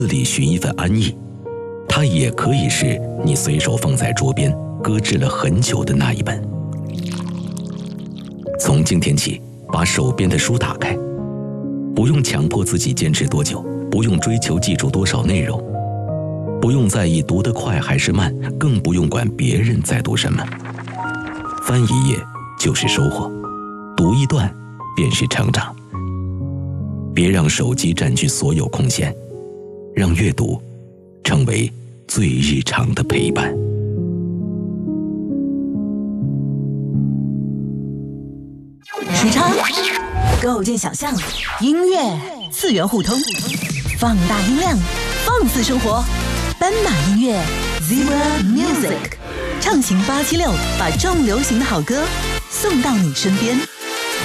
里寻一份安逸，它也可以是你随手放在桌边搁置了很久的那一本。从今天起，把手边的书打开，不用强迫自己坚持多久，不用追求记住多少内容，不用在意读得快还是慢，更不用管别人在读什么。翻一页就是收获，读一段便是成长。别让手机占据所有空闲，让阅读成为最日常的陪伴。 时差构建想象，音乐次元互通，放大音量，放肆生活。斑马音乐 Zebra Music 畅行876，把重流行的好歌送到你身边。